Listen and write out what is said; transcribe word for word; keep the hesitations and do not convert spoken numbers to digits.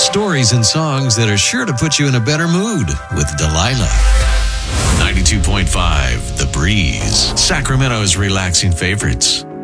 stories and songs that are sure to put you in a better mood with Delilah. ninety-two point five The Breeze, Sacramento's relaxing favorites.